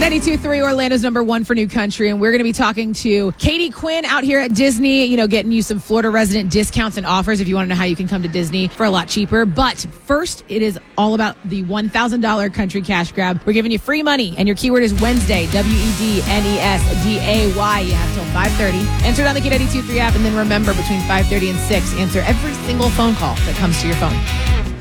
K92.3, Orlando's number one for new country, and we're going to be talking to Katie Quinn out here at Disney, getting you some Florida resident discounts and offers if you want to know how you can come to Disney for a lot cheaper. But first, it is all about the $1,000 country cash grab. We're giving you free money, and your keyword is Wednesday, WEDNESDAY. You have till 5:30. Enter it on the K92.3 app, and then remember, between 5:30 and 6, answer every single phone call that comes to your phone.